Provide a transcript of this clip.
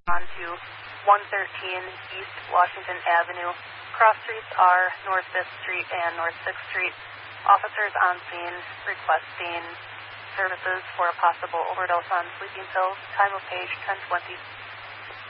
on to 113 East Washington Avenue. Cross streets are North 5th Street and North 6th Street. Officers on scene requesting services for a possible overdose on sleeping pills. Time of page 10:20.